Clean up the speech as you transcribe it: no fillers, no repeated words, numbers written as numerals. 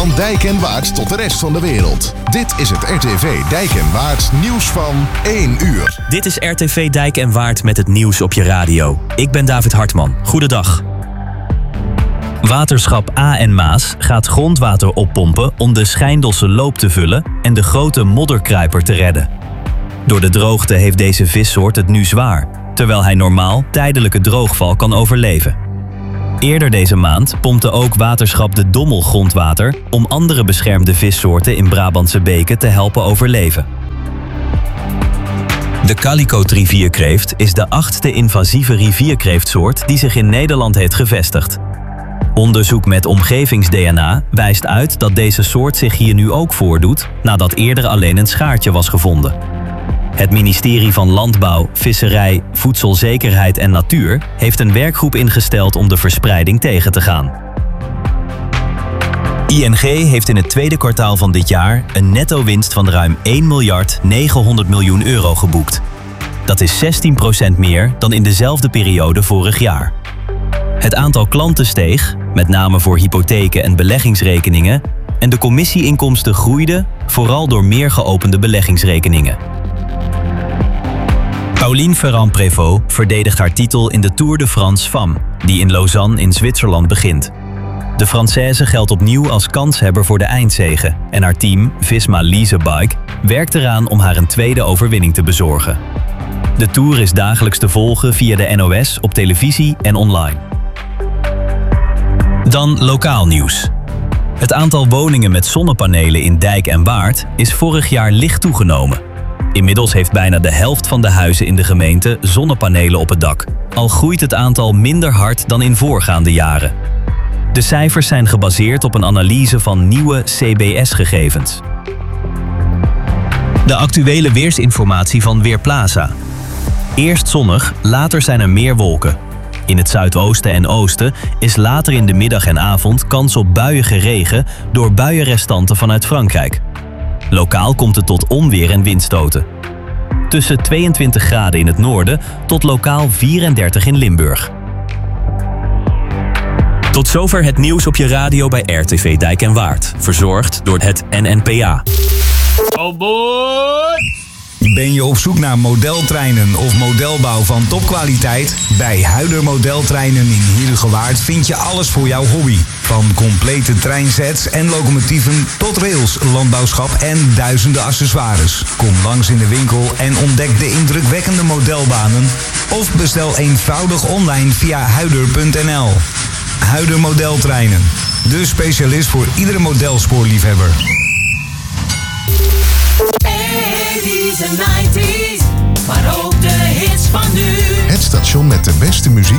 Van Dijk en Waard tot de rest van de wereld. Dit is het RTV Dijk en Waard nieuws van 1 uur. Dit is RTV Dijk en Waard met het nieuws op je radio. Ik ben David Hartman. Goedendag. Waterschap A en Maas gaat grondwater oppompen om de Schijndelse Loop te vullen en de grote modderkruiper te redden. Door de droogte heeft deze vissoort het nu zwaar, terwijl hij normaal tijdelijke droogval kan overleven. Eerder deze maand pompte ook waterschap de Dommel grondwater om andere beschermde vissoorten in Brabantse beken te helpen overleven. De Calicoot-rivierkreeft is de 8e invasieve rivierkreeftsoort die zich in Nederland heeft gevestigd. Onderzoek met omgevings-DNA wijst uit dat deze soort zich hier nu ook voordoet, nadat eerder alleen een schaartje was gevonden. Het ministerie van Landbouw, Visserij, Voedselzekerheid en Natuur heeft een werkgroep ingesteld om de verspreiding tegen te gaan. ING heeft in het tweede kwartaal van dit jaar een netto-winst van ruim 1.900.000.000 euro geboekt. Dat is 16% meer dan in dezelfde periode vorig jaar. Het aantal klanten steeg, met name voor hypotheken en beleggingsrekeningen, en de commissieinkomsten groeiden, vooral door meer geopende beleggingsrekeningen. Pauline Ferrand-Prévot verdedigt haar titel in de Tour de France Femmes, die in Lausanne in Zwitserland begint. De Française geldt opnieuw als kanshebber voor de eindzege en haar team, Visma Lease Bike, werkt eraan om haar een tweede overwinning te bezorgen. De Tour is dagelijks te volgen via de NOS op televisie en online. Dan lokaal nieuws. Het aantal woningen met zonnepanelen in Dijk en Waard is vorig jaar licht toegenomen. Inmiddels heeft bijna de helft van de huizen in de gemeente zonnepanelen op het dak. Al groeit het aantal minder hard dan in voorgaande jaren. De cijfers zijn gebaseerd op een analyse van nieuwe CBS-gegevens. De actuele weersinformatie van Weerplaza. Eerst zonnig, later zijn er meer wolken. In het zuidoosten en oosten is later in de middag en avond kans op buiige regen door buienrestanten vanuit Frankrijk. Lokaal komt het tot onweer en windstoten. Tussen 22 graden in het noorden tot lokaal 34 in Limburg. Tot zover het nieuws op je radio bij RTV Dijk en Waard. Verzorgd door het NNPA. Oh boy! Ben je op zoek naar modeltreinen of modelbouw van topkwaliteit? Bij Huider Modeltreinen in Heerhugowaard vind je alles voor jouw hobby. Van complete treinsets en locomotieven tot rails, landbouwschap en duizenden accessoires. Kom langs in de winkel en ontdek de indrukwekkende modelbanen. Of bestel eenvoudig online via huider.nl. Huider Modeltreinen. De specialist voor iedere modelspoorliefhebber. 80's en 90's, maar ook de hits van nu. Het station met de beste muziek